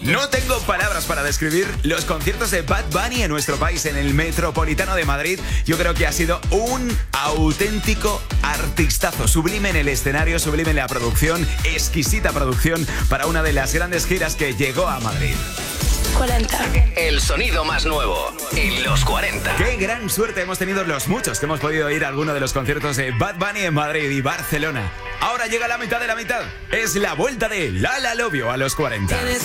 No tengo palabras para describir los conciertos de Bad Bunny en nuestro país, en el Metropolitano de Madrid. Yo creo que ha sido un auténtico artistazo, sublime en el escenario, sublime en la producción, exquisita producción para una de las grandes giras que llegó a Madrid. 40. El sonido más nuevo en los 40. Qué gran suerte hemos tenido los muchos que hemos podido ir a alguno de los conciertos de Bad Bunny en Madrid y Barcelona. Ahora llega la mitad de la mitad. Es la vuelta de Lala Lobio a los 40. Tienes